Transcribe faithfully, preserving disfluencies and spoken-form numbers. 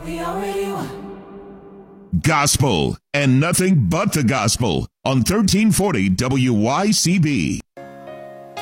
We already won. Gospel and nothing but the gospel on thirteen forty W Y C B.